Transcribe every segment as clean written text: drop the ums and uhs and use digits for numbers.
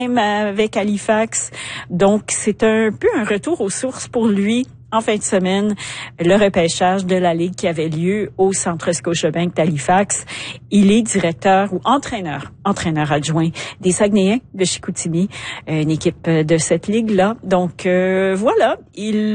avec Halifax. Donc, c'est un peu un retour aux sources pour lui. En fin de semaine, le repêchage de la Ligue qui avait lieu au Centre Scotiabank d'Halifax. Il est directeur ou entraîneur adjoint des Saguenayens de Chicoutimi, une équipe de cette ligue-là. Donc, voilà, il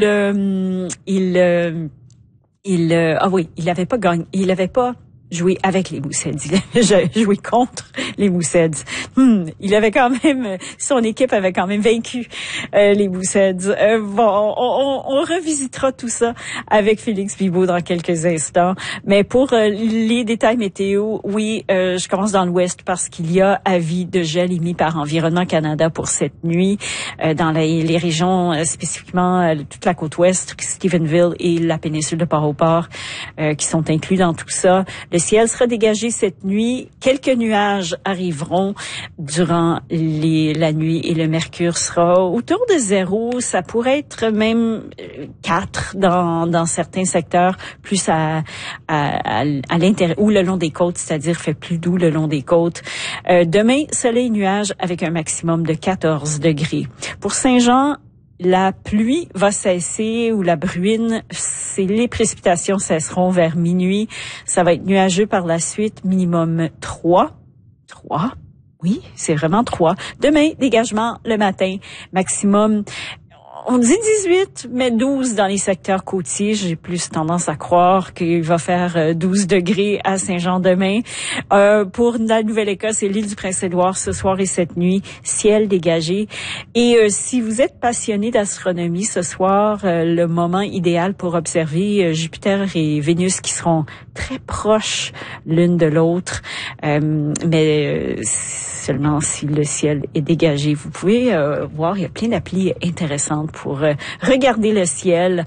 avait pas gagné, il avait pas joué avec les Mooseheads. Il avait joué contre les Mooseheads. Il avait quand même, son équipe avait quand même vaincu les Mooseheads. On revisitera tout ça avec Félix Bibeau dans quelques instants. Mais pour les détails météo, oui, je commence dans l'ouest parce qu'il y a avis de gel émis par Environnement Canada pour cette nuit dans les régions spécifiquement toute la côte ouest, Stephenville et la péninsule de Port-au-Port qui sont inclus dans tout ça. Le ciel sera dégagé cette nuit. Quelques nuages arriveront durant la nuit et le mercure sera autour de 0. Ça pourrait être même 4 dans certains secteurs, plus à l'intérieur ou le long des côtes, c'est-à-dire fait plus doux le long des côtes. Demain, soleil nuage avec un maximum de 14 degrés. Pour Saint-Jean, la pluie va cesser ou la bruine, les précipitations cesseront vers minuit. Ça va être nuageux par la suite, minimum 3. Oui, c'est vraiment 3. Demain, dégagement le matin, maximum, on dit 18, mais 12 dans les secteurs côtiers. J'ai plus tendance à croire qu'il va faire 12 degrés à Saint-Jean demain. Pour la Nouvelle-Écosse et l'île du Prince-Édouard, ce soir et cette nuit, ciel dégagé. Et si vous êtes passionné d'astronomie, ce soir, le moment idéal pour observer Jupiter et Vénus qui seront très proches l'une de l'autre. Mais seulement si le ciel est dégagé. Vous pouvez voir, il y a plein d'applis intéressantes pour regarder le ciel.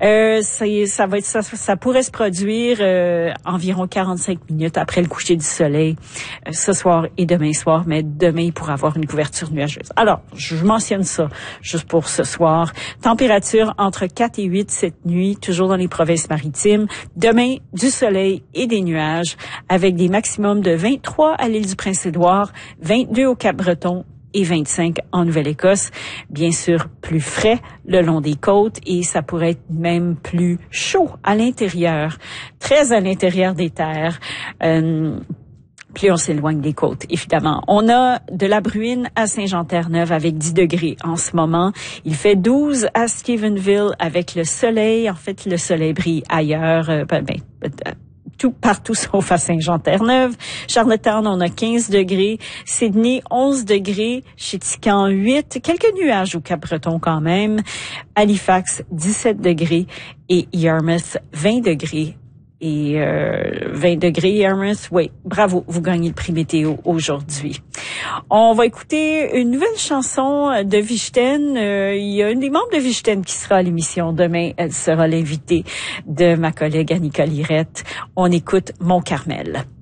Ça pourrait se produire environ 45 minutes après le coucher du soleil ce soir et demain soir, mais demain il pourra avoir une couverture nuageuse. Alors, je mentionne ça juste pour ce soir. Température entre 4 et 8 cette nuit, toujours dans les provinces maritimes. Demain, du soleil et des nuages avec des maximums de 23 à l'île du Prince-Édouard, 22 au Cap-Breton et 25 en Nouvelle-Écosse. Bien sûr, plus frais le long des côtes et ça pourrait être même plus chaud à l'intérieur, très à l'intérieur des terres. Plus on s'éloigne des côtes, évidemment. On a de la bruine à Saint-Jean-Terre-Neuve avec 10 degrés en ce moment. Il fait 12 à Stephenville avec le soleil. En fait, le soleil brille ailleurs. Partout sauf à Saint-Jean-Terre-Neuve. Charlottetown, on a 15 degrés. Sydney, 11 degrés. Chéticamp, 8. Quelques nuages au Cap-Breton quand même. Halifax, 17 degrés. Et Yarmouth, 20 degrés. Et 20 degrés, Yarmouth, oui, bravo, vous gagnez le prix météo aujourd'hui. On va écouter une nouvelle chanson de Vichten. Il y a une des membres de Vichten qui sera à l'émission demain. Elle sera l'invitée de ma collègue Annika Lirette. On écoute Mon Carmel.